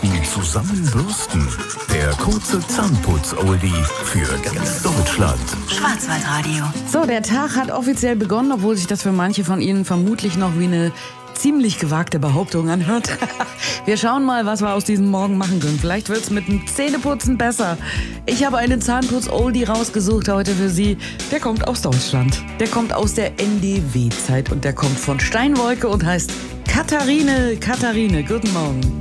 Minuten zusammen bürsten. Der kurze Zahnputz-Oldie für ganz Deutschland. Schwarzwaldradio. So, der Tag hat offiziell begonnen, obwohl sich das für manche von Ihnen vermutlich noch wie eine ziemlich gewagte Behauptung anhört. Wir schauen mal, was wir aus diesem Morgen machen können. Vielleicht wird's mit dem Zähneputzen besser. Ich habe einen Zahnputz-Oldie rausgesucht heute für Sie. Der kommt aus Deutschland. Der kommt aus der NDW-Zeit und der kommt von Steinwolke und heißt Katharine. Katharine, guten Morgen.